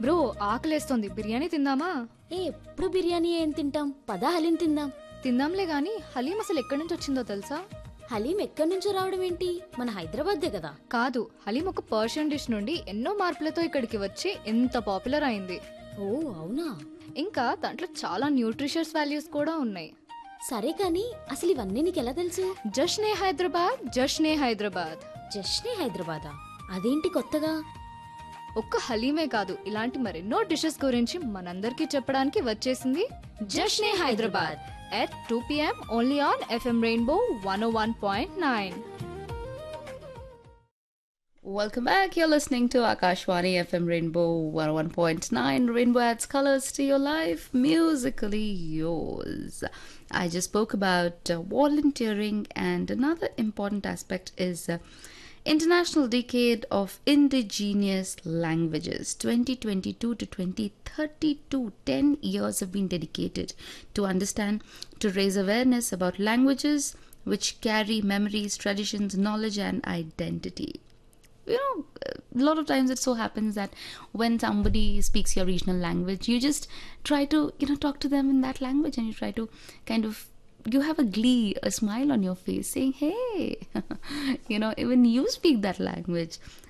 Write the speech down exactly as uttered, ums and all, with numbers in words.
Bro ఆకలేస్తోంది, biryani తిందామా? ఏ ఎప్పుడు బిర్యానీ ఏం తింటాం, పదా హలీం తిందాం. తిందాంలే గాని హలీం అసలు ఎక్కడి నుంచి వచ్చిందో తెలుసా? హలీం ఎక్కడి నుంచో రావడం ఏంటి, మన హైదరాబాద్దే కదా. కాదు, హలీం ఒక పర్షియన్ డిష్ నుండి ఎన్నో మార్పులతో ఇక్కడికి వచ్చి ఎంత పాపులర్ అయింది. ఓ అవునా. ఇంకా దాంట్లో చాలా న్యూట్రిషియస్ వాల్యూస్ కూడా ఉన్నాయి. సరే కానీ అసలు ఇవన్నీ నీకెలా తెలుసు? జష్నే హైదరాబాద్, జష్నే హైదరాబాద్. జస్ట్నే హైదరాబాదా? అదేంటి కొత్తగా? ఒక్క హలీమే కాదు, ఇలాంటి మరెన్నో డిషెస్ గురించి మనందరికీ చెప్పడానికి వచ్చేసింది జష్నే Hyderabad at two p m only on F M Rainbow one oh one point nine. Welcome back. You're listening to Akashwani F M Rainbow one oh one point nine. Rainbow adds colors to your life, musically yours. I just spoke about uh, volunteering, and another important aspect is uh, International Decade of Indigenous Languages twenty twenty-two to twenty thirty-two. ten years have been dedicated to understand, to raise awareness about languages which carry memories, traditions, knowledge and identity. You know, a lot of times it so happens that when somebody speaks your regional language, you just try to, you know, talk to them in that language, and you try to kind of, you have a glee, a smile on your face saying, hey, you know, even you speak that language.